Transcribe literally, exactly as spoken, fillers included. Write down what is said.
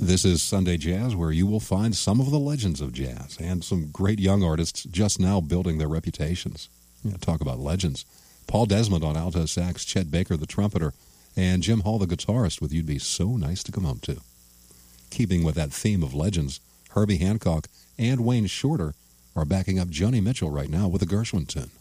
This is Sunday Jazz, where you will find some of the legends of jazz and some great young artists just now building their reputations. You know, talk about legends. Paul Desmond on alto sax, Chet Baker the trumpeter, and Jim Hall the guitarist with You'd Be So Nice to Come Home To. Keeping with that theme of legends, Herbie Hancock and Wayne Shorter are backing up Joni Mitchell right now with a Gershwin tune.